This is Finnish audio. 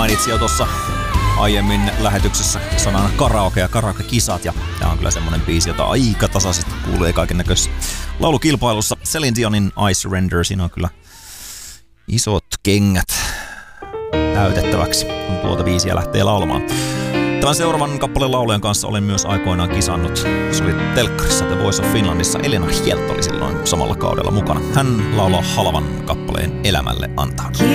mainitsi jo tuossa aiemmin lähetyksessä sanan karaoke ja karaoke-kisat, ja tää on kyllä semmonen biisi, jota aika tasaisesti kuulee kaikennäköisessä laulukilpailussa. Celine Dionin I Surrender, siinä on kyllä isot kengät täytettäväksi, kun tuota biisiä lähtee laulamaan. Tämän seuraavan kappaleen laulajan kanssa olen myös aikoinaan kisannut. Se oli telkkarissa The Voice of Finlandissa. Elena Hjelt oli silloin samalla kaudella mukana. Hän laulaa Halavan kappaleen Elämälle antaa.